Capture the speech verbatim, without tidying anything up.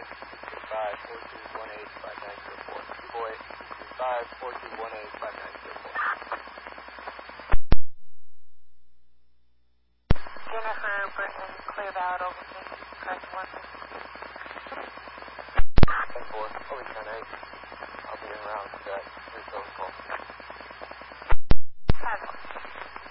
two five, four two one eight, five nine zero four. two boy, two five, four two one eight, five nine zero four. Jennifer, Brittany, clear out over fifty, press one. ten four, over ten eight. I'll be around that. Here's those calls. five one.